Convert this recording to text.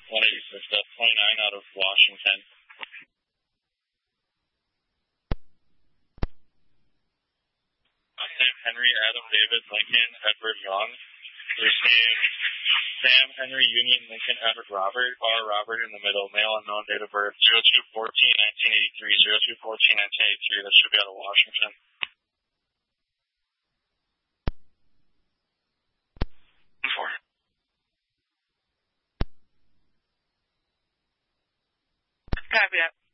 186, that's 29 out of Washington. Sam Henry, Adam David, Lincoln, Edward Young. There's Sam Henry, Union, Lincoln, Edward Robert, R. Robert in the middle, male unknown, date of birth 02/14/1983, 02/14/1983. That should be out of Washington. Copy that.